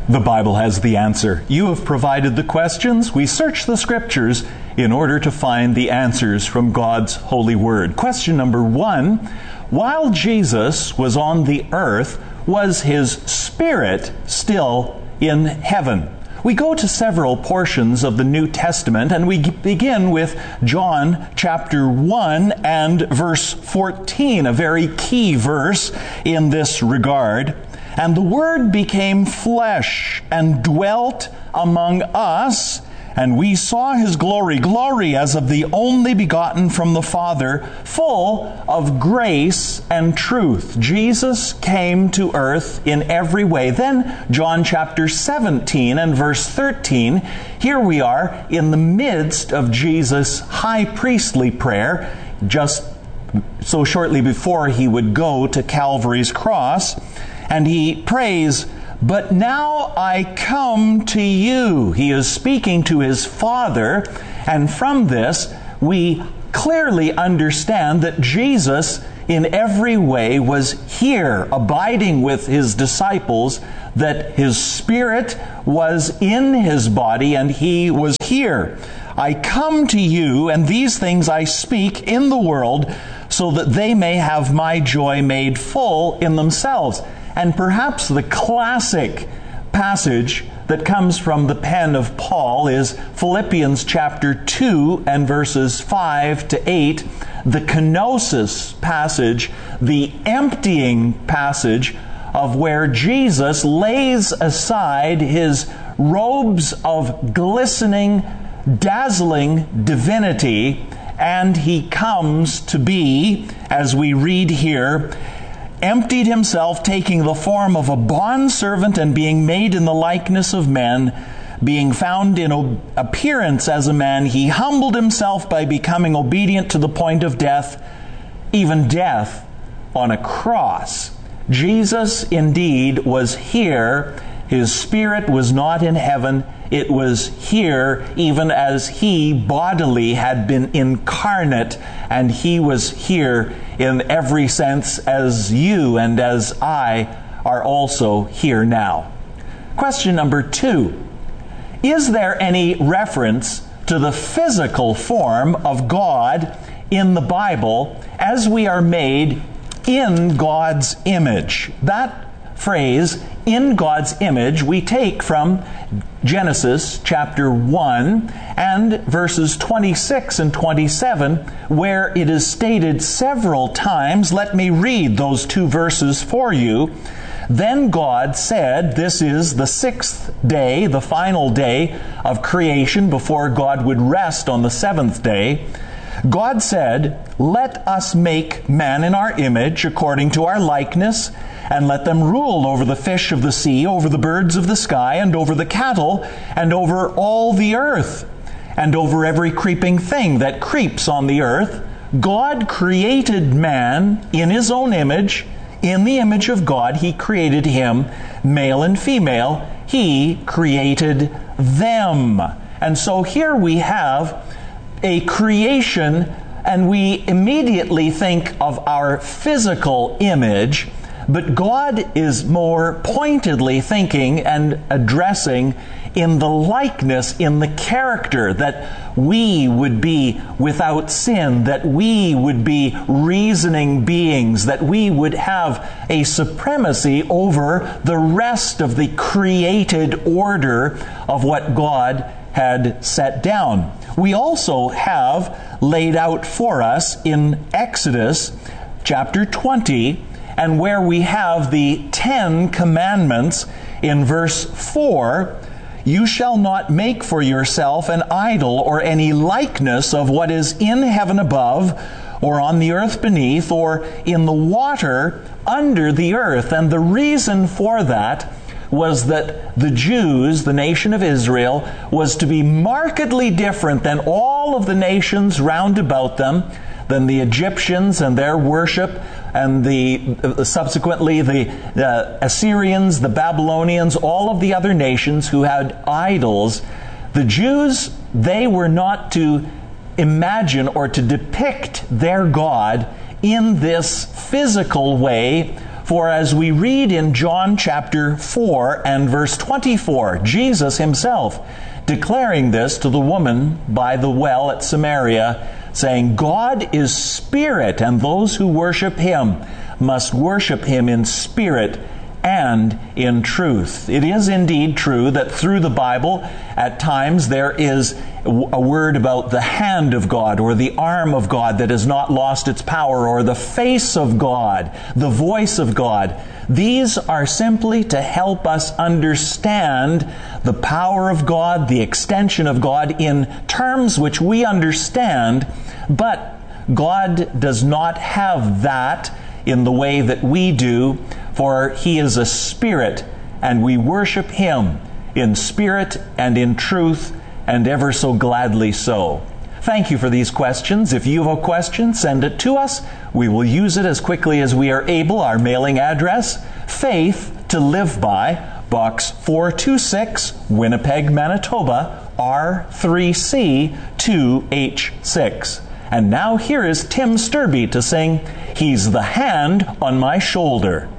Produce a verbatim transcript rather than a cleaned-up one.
The Bible has the answer. You have provided the questions. We search the Scriptures in order to find the answers from God's holy word. Question number one, while Jesus was on the earth, was His Spirit still in heaven? We go to several portions of the New Testament, and we begin with John chapter one and verse fourteen, a very key verse in this regard. And the Word became flesh and dwelt among us, and we saw His glory, glory as of the only begotten from the Father, full of grace and truth. Jesus came to earth in every way. Then John chapter seventeen and verse thirteen, here we are in the midst of Jesus' high priestly prayer, just so shortly before He would go to Calvary's cross. And He prays, "But now I come to you." He is speaking to His Father, and from this we clearly understand that Jesus in every way was here, abiding with His disciples, that His Spirit was in His body and He was here. "I come to you, and these things I speak in the world, so that they may have my joy made full in themselves." And perhaps the classic passage that comes from the pen of Paul is Philippians chapter two and verses five to eight, the kenosis passage, the emptying passage of where Jesus lays aside His robes of glistening, dazzling divinity, and He comes to be, as we read here, emptied Himself, taking the form of a bondservant and being made in the likeness of men, being found in appearance as a man, He humbled Himself by becoming obedient to the point of death, even death on a cross. Jesus indeed was here. His Spirit was not in heaven. It was here even as He bodily had been incarnate, and He was here in every sense as you and as I are also here now. Question number two. Is there any reference to the physical form of God in the Bible as we are made in God's image? That phrase, "in God's image," we take from Genesis chapter one and verses twenty-six and twenty-seven, where it is stated several times. Let me read those two verses for you. "Then God said," this is the sixth day, the final day of creation before God would rest on the seventh day. God said, "Let us make man in our image, according to our likeness, and let them rule over the fish of the sea, over the birds of the sky, and over the cattle, and over all the earth, and over every creeping thing that creeps on the earth." God created man in His own image. In the image of God, He created him, male and female. He created them. And so here we have a creation, and we immediately think of our physical image, but God is more pointedly thinking and addressing in the likeness, in the character, that we would be without sin, that we would be reasoning beings, that we would have a supremacy over the rest of the created order of what God had set down. We also have laid out for us in Exodus chapter twenty, and where we have the Ten Commandments in verse four, "You shall not make for yourself an idol or any likeness of what is in heaven above, or on the earth beneath, or in the water under the earth." And the reason for that was that the Jews, the nation of Israel, was to be markedly different than all of the nations round about them, than the Egyptians and their worship, and the uh, subsequently the uh, Assyrians, the Babylonians, all of the other nations who had idols. The Jews, they were not to imagine or to depict their God in this physical way, For as we read in John chapter four and verse twenty-four, Jesus himself declaring this to the woman by the well at Samaria, saying, God is spirit, and those who worship him must worship him in spirit and in truth. It is indeed true that through the Bible, at times there is a word about the hand of God or the arm of God that has not lost its power, or the face of God, the voice of God. These are simply to help us understand the power of God, the extension of God in terms which we understand, but God does not have that in the way that we do, for he is a spirit, and we worship him in spirit and in truth, and ever so gladly so. Thank you for these questions. If you have a question, send it to us. We will use it as quickly as we are able. Our mailing address, Faith to Live By, Box four two six, Winnipeg, Manitoba, R three C two H six. And now here is Tim Sturby to sing, He's the Hand on My Shoulder.